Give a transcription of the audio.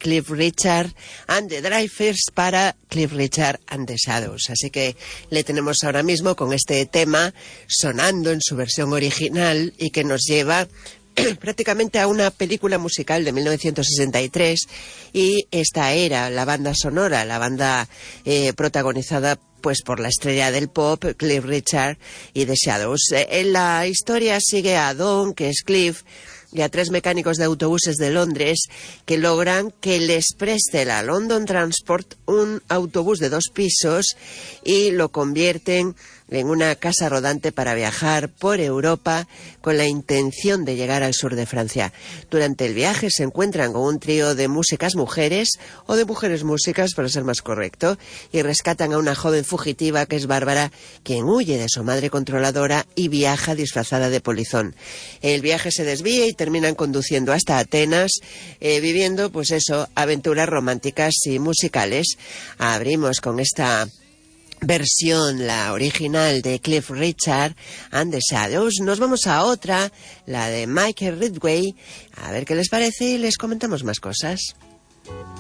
Cliff Richard and the Drivers para Cliff Richard and the Shadows. Así que le tenemos ahora mismo con este tema sonando en su versión original y que nos lleva prácticamente a una película musical de 1963, y esta era la banda sonora, la banda protagonizada pues por la estrella del pop Cliff Richard y The Shadows. En la historia sigue a Don, que es Cliff, y a 3 mecánicos de autobuses de Londres que logran que les preste la London Transport un autobús de 2 pisos y lo convierten en una casa rodante para viajar por Europa con la intención de llegar al sur de Francia. Durante el viaje se encuentran con un trío de músicas mujeres, o de mujeres músicas para ser más correcto, y rescatan a una joven fugitiva que es Bárbara, quien huye de su madre controladora y viaja disfrazada de polizón. El viaje se desvía y terminan conduciendo hasta Atenas, viviendo pues eso, aventuras románticas y musicales. Abrimos con esta versión, la original de Cliff Richard and the Shadows. Nos vamos a otra, la de Michael Ridgway, a ver qué les parece y les comentamos más cosas.